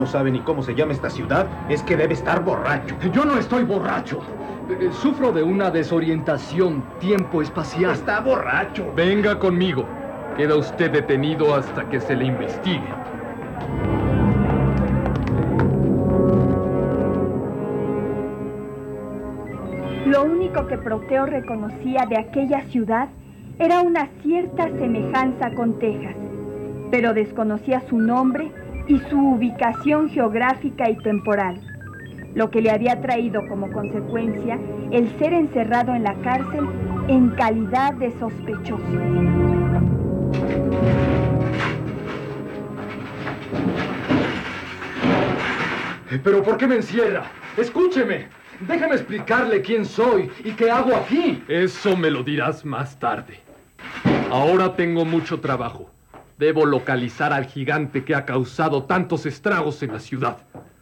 no sabe ni cómo se llama esta ciudad, es que debe estar borracho. Yo no estoy borracho. Sufro de una desorientación tiempo-espacial. Está borracho. Venga conmigo. Queda usted detenido hasta que se le investigue. Lo único que Proteo reconocía de aquella ciudad era una cierta semejanza con Texas, pero desconocía su nombre y su ubicación geográfica y temporal, lo que le había traído como consecuencia el ser encerrado en la cárcel en calidad de sospechoso. ¿Pero por qué me encierra? Escúcheme. Déjame explicarle quién soy y qué hago aquí. Eso me lo dirás más tarde. Ahora tengo mucho trabajo. Debo localizar al gigante que ha causado tantos estragos en la ciudad.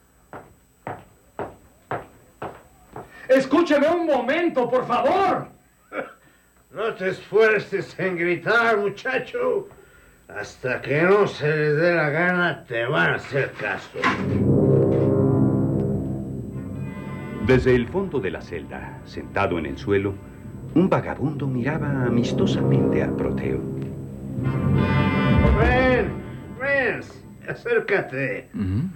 Escúcheme un momento, por favor. No te esfuerces en gritar, muchacho. Hasta que no se les dé la gana, te van a hacer caso. Desde el fondo de la celda, sentado en el suelo, un vagabundo miraba amistosamente a Proteo. Ven, acércate.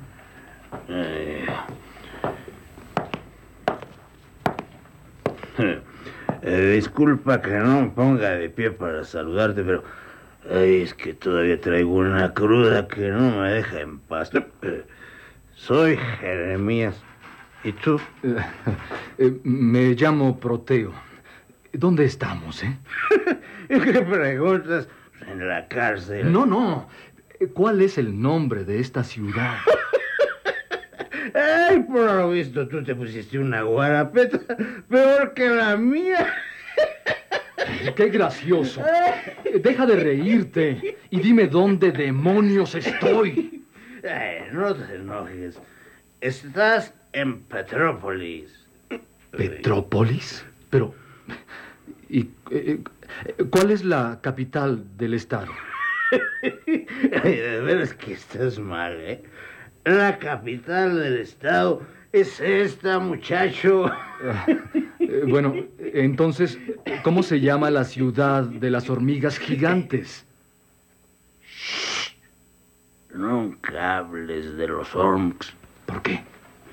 Disculpa que no me ponga de pie para saludarte, pero es que todavía traigo una cruda que no me deja en paz. Soy Jeremías. ¿Y tú? Me llamo Proteo. ¿Dónde estamos, ¿Qué preguntas? En la cárcel. No. ¿Cuál es el nombre de esta ciudad? Ay, por lo visto, tú te pusiste una guarapeta peor que la mía. ¡Qué gracioso! Deja de reírte y dime dónde demonios estoy. No te enojes. Estás en Petrópolis. ¿Petrópolis? Pero... ¿y cuál es la capital del estado? De veras que estás mal, ¿eh? La capital del estado es esta, muchacho. Bueno, entonces, ¿cómo se llama la ciudad de las hormigas gigantes? Shh. Nunca hables de los Orms. ¿Por qué?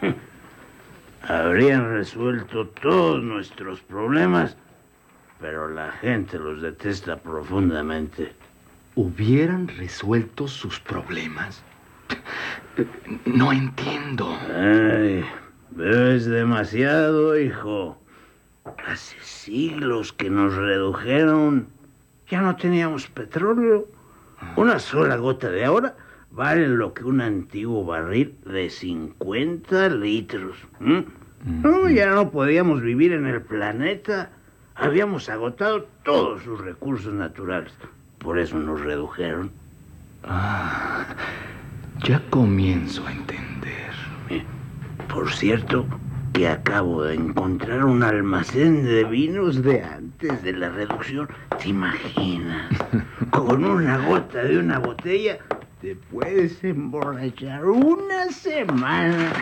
Habrían resuelto todos nuestros problemas, pero la gente los detesta profundamente. ¿Hubieran resuelto sus problemas? No entiendo. Ay, bebes demasiado, hijo. Hace siglos que nos redujeron. Ya no teníamos petróleo. Una sola gota de ahora vale lo que un antiguo barril de 50 litros. No, ya no podíamos vivir en el planeta. Habíamos agotado todos sus recursos naturales. Por eso nos redujeron. Ya comienzo a entender. Por cierto, que acabo de encontrar un almacén de vinos de antes de la reducción. ¿Te imaginas? Con una gota de una botella te puedes emborrachar una semana.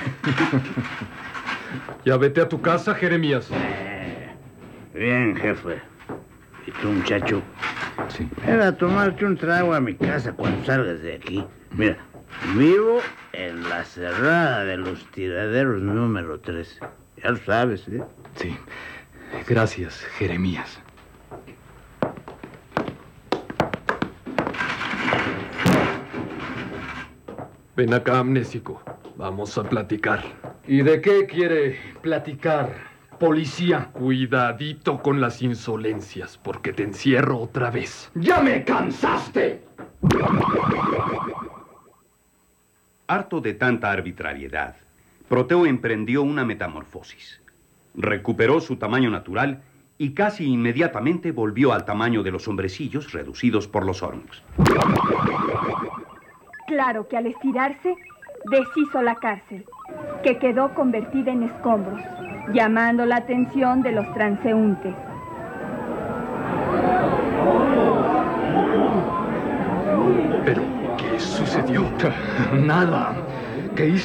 Ya vete a tu casa, Jeremías. Bien, jefe. ¿Y tú, muchacho? Sí. Ven a tomarte un trago a mi casa cuando salgas de aquí. Mira, vivo en la cerrada de los tiraderos número 13. Ya lo sabes, ¿eh? Sí. Gracias, Jeremías. Ven acá, amnésico. Vamos a platicar. ¿Y de qué quiere platicar, policía? Cuidadito con las insolencias, porque te encierro otra vez. ¡Ya me cansaste! Harto de tanta arbitrariedad, Proteo emprendió una metamorfosis. Recuperó su tamaño natural y casi inmediatamente volvió al tamaño de los hombrecillos reducidos por los Orms. Claro que al estirarse, deshizo la cárcel, que quedó convertida en escombros, llamando la atención de los transeúntes. ¿Pero qué sucedió? Nada. ¿Qué hice?